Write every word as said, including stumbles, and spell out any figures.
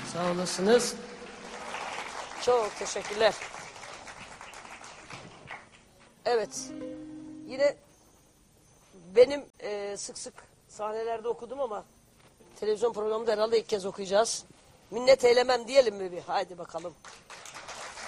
Sağ olasınız. Çok teşekkürler. Evet. Yine benim e, sık sık sahnelerde okudum ama televizyon programında herhalde ilk kez okuyacağız. Minnet eylemem diyelim mi bir? Haydi bakalım.